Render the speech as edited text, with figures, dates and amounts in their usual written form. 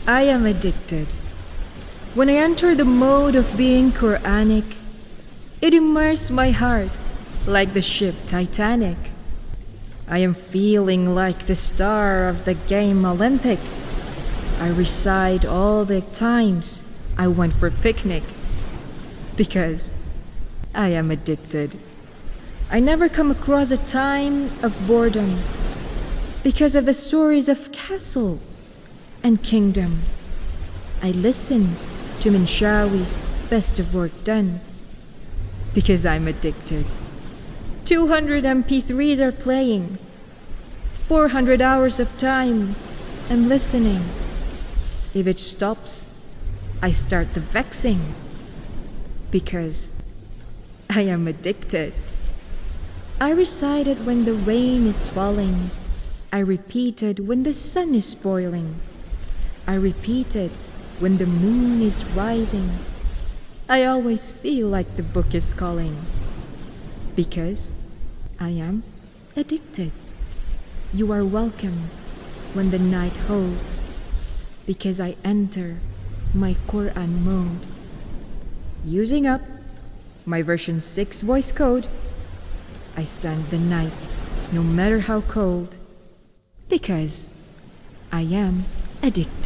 I am addicted. When I enter the mode of being Quranic, it immerses my heart like the ship Titanic. I am feeling like the star of the game Olympic. I recite all the times I went for picnic because I am addicted. I never come across a time of boredom because of the stories of castle and kingdom. I listen to Minshawi's best of work done because I'm addicted. 200 MP3s are playing. 400 hours of time I'm listening. If it stops, I start the vexing because I am addicted. I recite it when the rain is falling. I repeat it when the sun is boiling. I repeat it when the moon is rising. I always feel like the book is calling because I am addicted. You are welcome when the night holds because I enter my Quran mode. Using up my version 6 voice code, I stand the night no matter how cold because I am addicted.